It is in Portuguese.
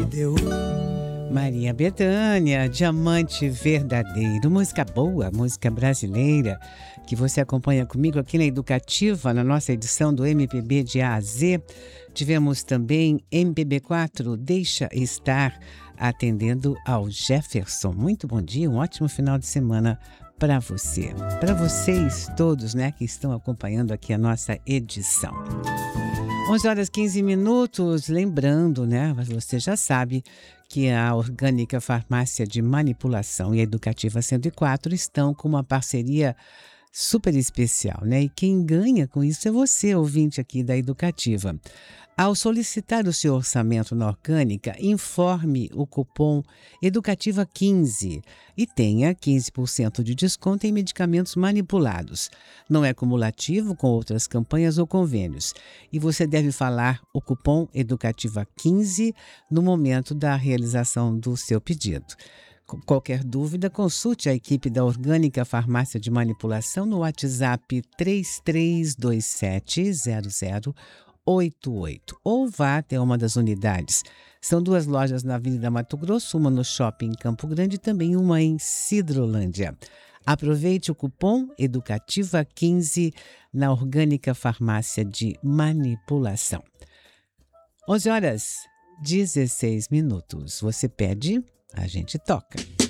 deu. Maria Bethânia, Diamante Verdadeiro, música boa, música brasileira, que você acompanha comigo aqui na Educativa, na nossa edição do MPB de A a Z. Tivemos também MPB4, Deixa Estar, atendendo ao Jefferson. Muito bom dia, um ótimo final de semana para você. Para vocês todos, né, que estão acompanhando aqui a nossa edição. 11h15, lembrando, né, você já sabe que a Orgânica Farmácia de Manipulação e a Educativa 104 estão com uma parceria super especial, né? E quem ganha com isso é você, ouvinte aqui da Educativa. Ao solicitar o seu orçamento na Orgânica, informe o cupom Educativa15 e tenha 15% de desconto em medicamentos manipulados. Não é cumulativo com outras campanhas ou convênios. E você deve falar o cupom Educativa15 no momento da realização do seu pedido. Qualquer dúvida, consulte a equipe da Orgânica Farmácia de Manipulação no WhatsApp 33270088 ou vá até uma das unidades. São 2 lojas na Avenida Mato Grosso, uma no Shopping Campo Grande e também uma em Sidrolândia. Aproveite o cupom Educativa15 na Orgânica Farmácia de Manipulação. 11h16. Você pede, a gente toca.